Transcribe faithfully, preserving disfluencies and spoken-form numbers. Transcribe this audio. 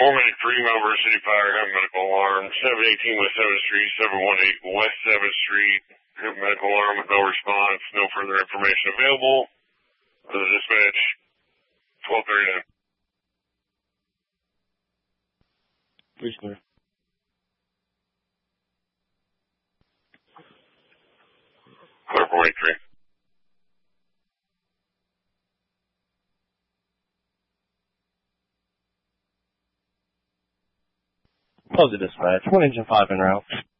four minute three Melbourne City Fire, have medical alarm, seven eighteen West seventh Street, seven one eight West seventh Street, have medical alarm with no response, no further information available. Uh, dispatch, twelve thirty-nine. Please clear. Clear for eight three. Close the dispatch. One engine five en route.